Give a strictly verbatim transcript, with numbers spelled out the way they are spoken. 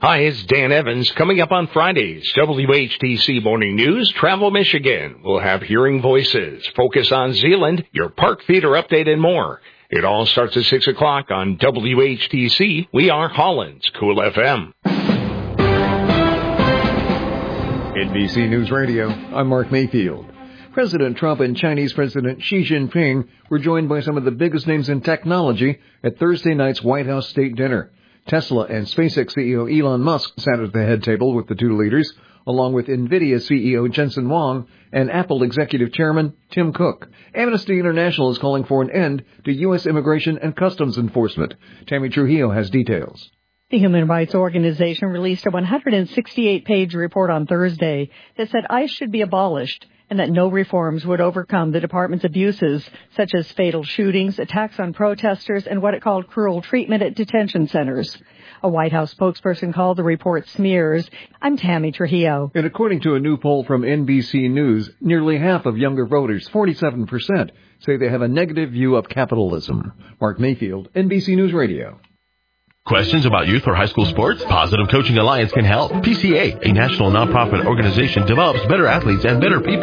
Hi, it's Dan Evans. Coming up on Fridays, W H T C Morning News, Travel Michigan. We'll have Hearing Voices, Focus on Zealand, your Park Theater update, and more. It all starts at six o'clock on W H T C. We are Holland's Cool F M. N B C News Radio, I'm Mark Mayfield. President Trump and Chinese President Xi Jinping were joined by some of the biggest names in technology at Thursday night's White House State Dinner. Tesla and SpaceX C E O Elon Musk sat at the head table with the two leaders, along with NVIDIA C E O Jensen Huang and Apple Executive Chairman Tim Cook. Amnesty International is calling for an end to U S immigration and customs enforcement. Tammy Trujillo has details. The Human Rights Organization released a one hundred sixty-eight page report on Thursday that said ICE should be abolished and that no reforms would overcome the department's abuses, such as fatal shootings, attacks on protesters, and what it called cruel treatment at detention centers. A White House spokesperson called the report smears. I'm Tammy Trujillo. And according to a new poll from N B C News, nearly half of younger voters, forty-seven percent, say they have a negative view of capitalism. Mark Mayfield, N B C News Radio. Questions about youth or high school sports? Positive Coaching Alliance can help. P C A, a national nonprofit organization, develops better athletes and better people.